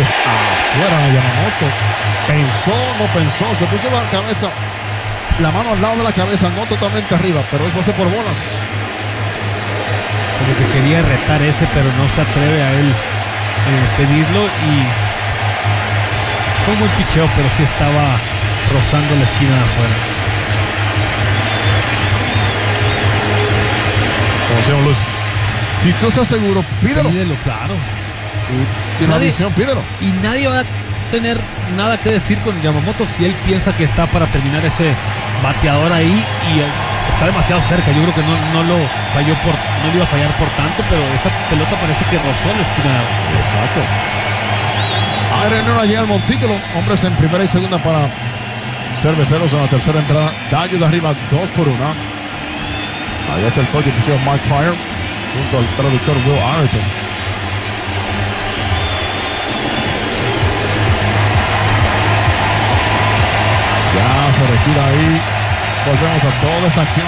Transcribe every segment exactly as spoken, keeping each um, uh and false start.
es afuera de Yamamoto. Pensó, no pensó, se puso la cabeza, la mano al lado de la cabeza, no totalmente arriba, pero eso hace por bolas. Como que quería retar ese, pero no se atreve a él eh, pedirlo, y fue un buen picheo, pero sí estaba rozando la esquina de afuera. Como decíamos, Luis, si tú estás seguro, pídelo. Pídelo, claro. Tiene una Nadie- visión, pídelo. Y nadie va a tener nada que decir con Yamamoto si él piensa que está para terminar ese bateador ahí, y eh, está demasiado cerca. Yo creo que no, no lo falló por, no le iba a fallar por tanto, pero esa pelota parece que rozó la esquina. Exacto. Arenero allá al montículo. Hombres en primera y segunda para Cerveceros en la tercera entrada. Daño de arriba, dos por una. Allá está el coach de Mark Pryor junto al traductor Will Arrington. Ya se retira ahí. Volvemos a toda esta acción.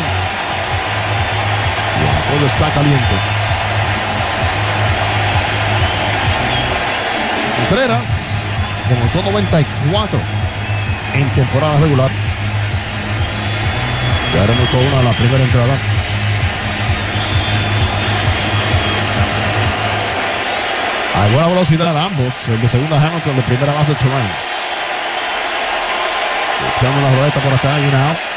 Y todo está caliente. Contreras demostró noventa y cuatro en temporada regular. Ya remolcó una en la primera entrada. Hay buena velocidad a ambos. El de segunda Hamilton, de primera base Tulane. Buscando una roleta por acá y una out.